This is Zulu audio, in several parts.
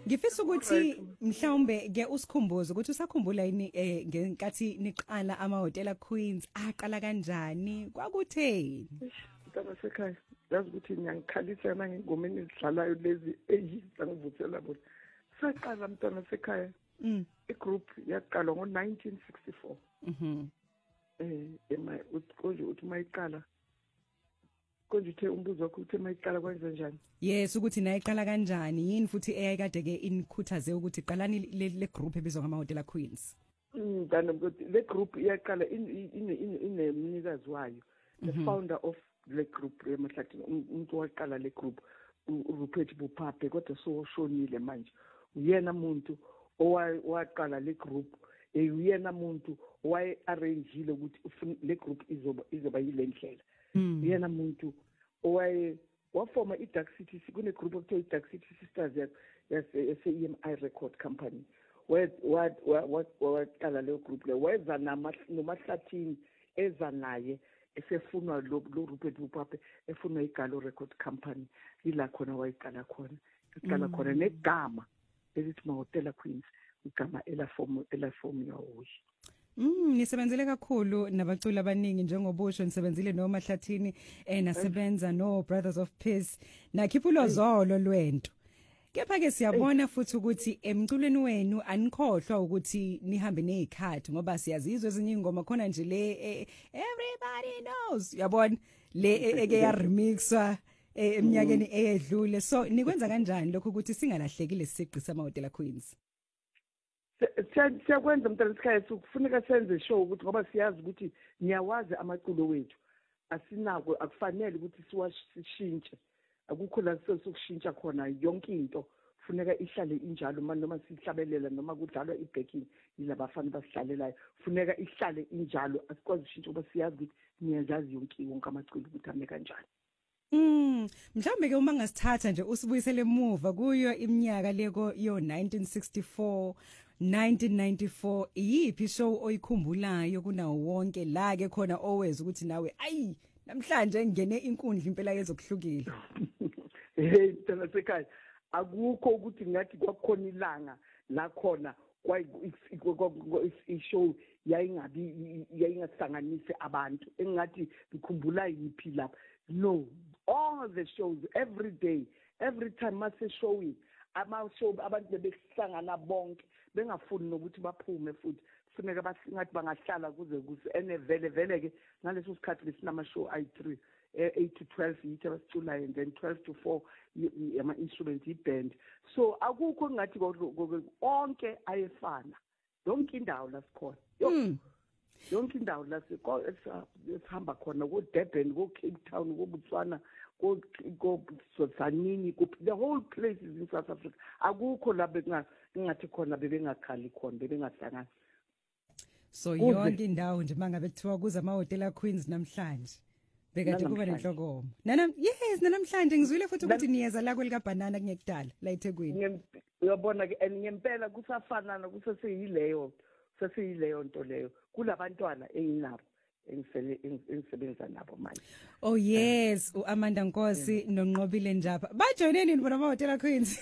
Ngifisa ukuthi mhlawumbe ke usikhumbuze ukuthi usakhumbula yini ngenkathi niqala amahotela Queens aqala kanjani kwakutheni Mntana sekhaya yazi ukuthi ngiyangikhalisa ngengomeni ezidlalayo lezi zangivuthela bona saqala mntana sekhaya igroup yaqala ngo1964 konje uthi mayiqala konje uthe umbuzo wakho uthi mayiqala kwenza njani yes ukuthi nayiqala kanjani yini futhi eyayikade ke inikhuthaze ukuthi qalani le group ebizwa ngamahotela Queens mntana le group iyaqala inemnikazi wayo the founder of le group emahlathini umuntu waqala le group uRupert Buphape kodwa soshonile manje uyena umuntu owaqala le group uyena umuntu waye arrangeile ukuthi le group izoba yile ndlela uyena umuntu owaye wafoma iDark City kune group okuthiwa iDark City Sisters yase EMI Record Company waqala le group le weza nomahlathini eza naye esefunwa lo Rupert Buphape efunwa iGalo Record Company ila khona wayiqala khona negama elithi mahotela Queens igama elafomu yawo nisebenzele kakhulu nabaculi abaningi njengobusho nisebenzile nomahlathini nasebenza no Brothers of Peace nakhiphulo zolo lwento kepha ke siyabona futhi ukuthi emculweni wenu anikhohlwa ukuthi nihambe nezikhathi ngoba siyazizwe ezinye ingoma khona nje le everybody knows yabona le eke ya remixwa eminyakeni eyedlule so nikwenza kanjani lokho ukuthi singalahlekile siqi samahotela Queens siyakwenza mntana sekhaya kufuneka senze show ukuthi ngoba siyazi ukuthi niyawazi amaculo wethu asinako akufanele ukuthi siwashintshe akukho la sokushintsha khona yonke into funeka ihlale injalo noma sihlabelela noma kudlalwa ibacking yilabafana basidlalelayo funeka ihlale injalo asikwazi ushintsha ngoba siyazi ukuthi niyazazi wonke amaculo ukuthi ame kanjani mhlambe ke uma ngasithatha nje usibuyisele emuva kuyo iminyaka leko yo 1964 1994 iyiphi show oyikhumbulayo kunawo wonke la ke khona oweza ukuthi nawe ayi namhlanje ngene inkundla impela yezokuhlukile hey mntana sekhaya akukho ukuthi ngathi kwakhona ilanga la khona ishow yayingasihlanganise abantu engathi ngikhumbula yiphi lapha no all the shows every day every time mase showing ama-show abantu bebehlangana bonke bengafuni nokuthi baphume futhi kufuneka basingathi bangahlala kuze ene vele ke ngaleso sikhathi lesinama-show ayi-3 8 to 12 yithi abasiculayo and then 12 to 4 ama-instruments i-band so akukho ngathi onke ayefana yonke indawo la sikhona yonke indawo la sihamba khona ko-Durban ko-Cape Town ko-Botswana ko-Zanini the whole place is in South Africa akukho la ngathi khona bebengakhali khona bebengahlangani so yonke indawo nje mangabe kuthiwa kuza amahotela Queens namhlanje bekade kuba nenhlokomo yes namhlanje ngizwile futhi ukuthi niyeza la kwelikaBanana kungekudala la eThekwini uyabona ke ngempela kusafanana kuseseyileyo nto leyo kulabantwana enginabo engisebenza nabo manje oh yes uAmanda Nkosi noNqobile Njapa bajoyine nini bona amahotela Queens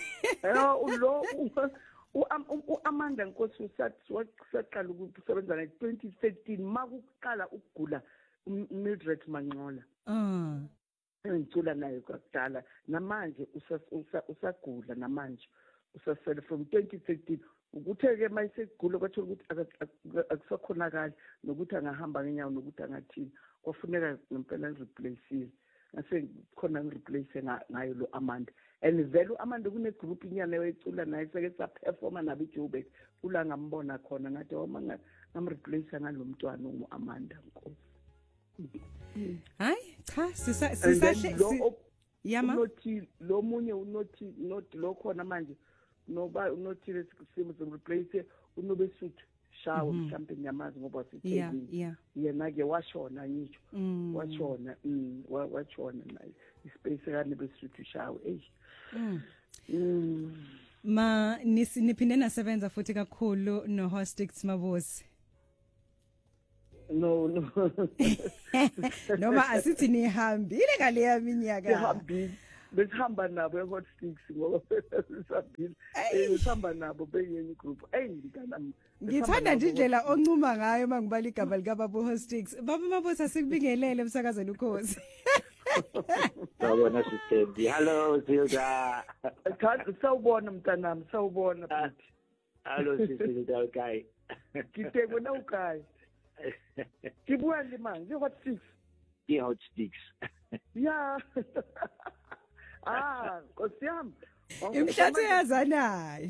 uAmanda Nkosi usaqala ukusebenza ngo2013 makuqala ukugula Mildred Manqola engicula naye kwakudala namanje usagula namanje usasele from 2013 ukutheke mayisegula kwathola ukuthi akusakhonakala nokuthi angahamba ngenyawo nokuthi angathini kwafuneka ngempela ngireplace ngase khona ngireplace ngayo lo Amanda and vele uAmanda kune group inyana ecula naye seke saperforma nabe eJoburg kula ngambona khona ngathi ngamreplace ngalomntwana uAmanda Nkosi hayi cha sisahle yama lo munye unothi lo khona manje noba unothile simo replace uNobesuthu shawo mhlambe nyamazi ngoba sithi yena ke washona ngisho washona naye ispace kane besuthu shawo ma niphinde nasebenza futhi kakhulu no Hostix Mabusi no noma asithi nihambile ngale yaminyaka besihamba nabo e-Hot Sticks ngoba sisabili besihamba nabo beyenye group ngikanami ngithanda nje indlela oncuma ngayo mangibala igama lika Baba Hot Sticks. Baba Mabosi asikubingelele emsakazweni ukhozi. Sawubona Sithembi. Hello Silda. Sawubona mntanami, sawubona futhi. Hello Silda okay. Ngiteko na ukai. Kibuya manje Hot Sticks. Hot Sticks. Yeah. Nkosiyami. Imhlathe yazanayo.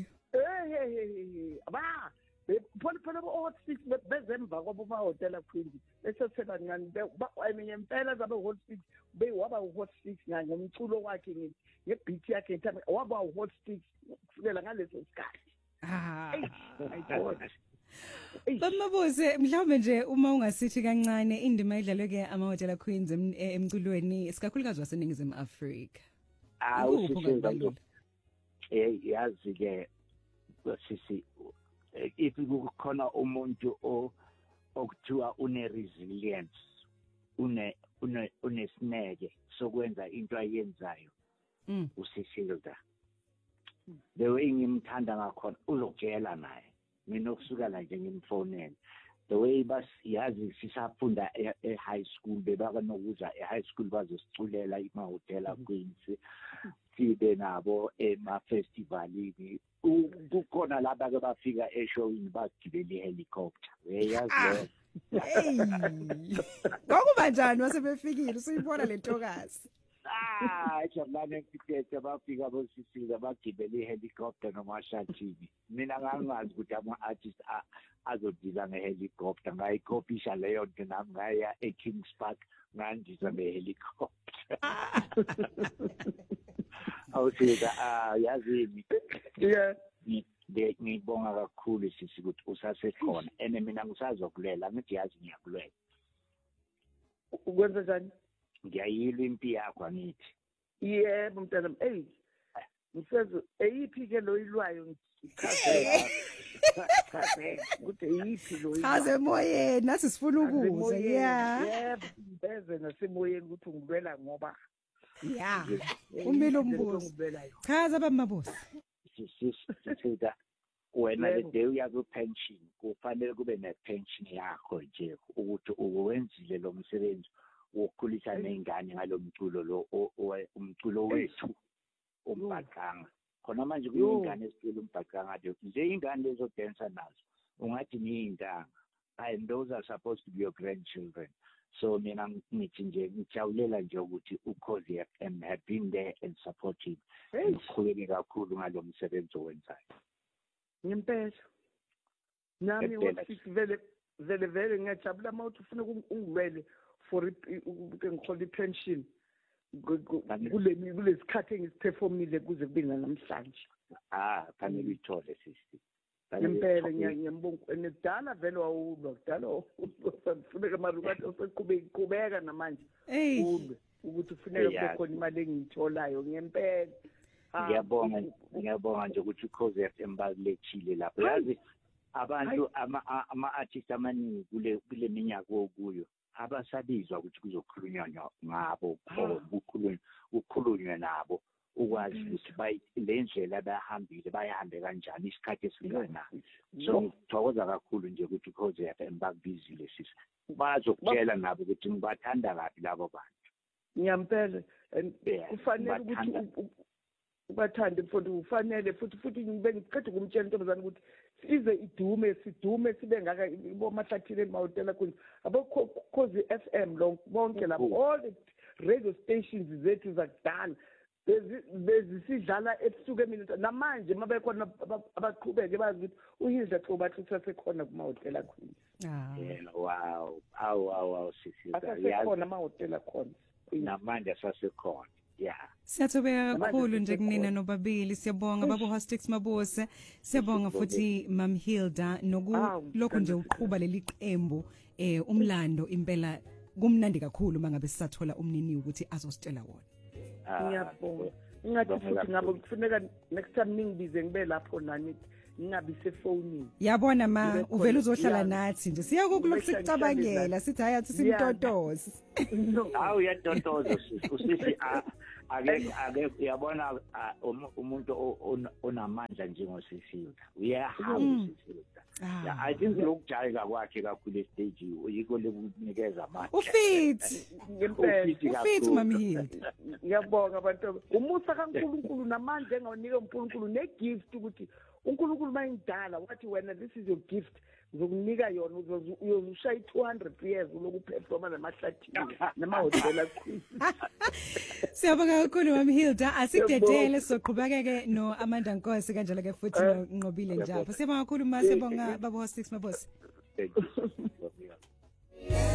Aba phela Hot Sticks bezemva kwabo mahotela Queen. Bese phela ngani eminye impela zabe Hot Sticks waba Hot Sticks ngomculo wakhe ngebeat yakhe waba Hot Sticks kusukela ngaleso sikhathi. Bamabuze mhlawumbe nje uma ungasithi kancane indima idlalwe ke amahotela Queens emculweni sikakhulukazi waseningizimu Afrika. Usisiza yazi ke sisi if kukhona umuntu okuthiwa une resilience unesineke sokwenza into ayenzayo usisilda the way ngimthanda ngakhona uzokutshela naye mina okusuka la nje ngimfonela the way yazi sisafunda e-high school bebakanokuza e-high school bazosiculela imahotela Queens sibe nabo ema-festivalini kukhona laba ke bafika eshowini bagibela i-helicopter uyayazi kwakuba njani wasebefikile usuyibona le ntokazi jabulane ngiphethe bafika bosisiza bagibela i-helicopter noma shatini mina ngangazi ukuthi ama-artist azodila nge-helicopter ngayikopisha leyo nto nami ngaya e-Kings Park ngandiza nge-helicopter awusika yazini ngibonga kakhulu sisi ukuthi usasekhona ene mina ngisazokulela ngithi yazi ngiyakulela ukwenza njani ngiyayilwa impi yakho angithi yebo mntana ngisezo eyiphi ke lo ilwayo ukuthi eyiphi lo chaze emoyeni nathi sifuna ukuze yebo beze nasemoyeni ukuthi ngilwela ngoba umilo umbuzo chaza bamabosi sisida wena le day uyaku pension kufanele kube ne pension yakho nje ukuthi uwenzile lo msebenzi wokukhulisa nezingane ngalomculo lo umculo wethu umbhaqanga khona manje kuyingane esicela umbhaqanga nje ingane lezo dance nazo ungathi niyintanga and those are supposed to be your grandchildren so mina ngithi nje ngijawulela nje ukuthi ukhozi FM have been there and supporting ngiqhubeke kakhulu ngalomsebenzi owenzayo ngempela nami vele ngiyajabula mawuthi ufuna ungwele for ke ngikhola ipension kule sikhathi engisiperformile kuze kube namhlanje fanele ithole sisi ngempela ngiyambonga nedala vele wawulwa kudala ufanele malukathi useqhubeka namanje ulwe ukuthi ufuneka kube khona imali engiyitholayo ngempela ngiyabonga nje ukuthi ukhoze FM balethile lapho yazi abantu ama-artist amaningi kule minyaka okuyo abasabizwa ukuthi kuzokhulunywa ngabo kukhulunywe nabo ukwazi ukuthi le ndlela bayahambile bayahambe kanjani isikhathi esinganani so ngithokoza kakhulu nje ukuthi ukhoze FM bakubizile sisi bazokutshela nabo ukuthi ngibathanda kabi labo bantu ngiyampela kufanele ukuthi ubathande futhi ufanele futhi ngibe ngiqeda ukumtshela intombazana ukuthi size sidume sibe ngaka bomahlathile emahotela kunye abokhozi FM lo bonke lapho all the radio stations zethu zakudala bezisidlala ebusuku eminute namanje mabekhona abaqhubeke bazi ukuthi uHilda Xobathi usasekhona kumahotela khona wow sisi asasekhona amahotela khona namanje asasekhona Siyathobeka kakhulu nje kunina nobabili siyabonga baba Hot Sticks Mabuse siyabonga futhi Mam Hilda nokulokho nje uqhubha leli qembu umlando impela kumnandi kakhulu mangabe sisathola umnini ukuthi azositshela wona ngiyabonga ngathi futhi ngabo kufuneka next time ningibize ngibe lapho nani ngingabi sefonini yabona ma uvela uzohlala nathi nje siyakuloku sicabangela sithi hayi athi simtotozi yadontoza usisi ake uyabona umuntu onamandla njengosisiuda uyahamba usisiuda I think lokujayela kwakhe kakhulu stage yiko lekunikeza amandla ufit mamhilda ngiyabonga abantu umusa kaNkulunkulu namandla engawunika uNkulunkulu negift ukuthi uNkulunkulu mayindala wathi wena this is your gift ngizokunika yona uyozushaya 200 years lokuphefoma namahlathini namahotela akhulu. Siyabonga kakhulu mamhilda asidedele soqhubekeke no Amanda Nkosi kanjalo ke futhi Nqobile Njapho. Siyabonga kakhulu masibonga babo 6 mabosi.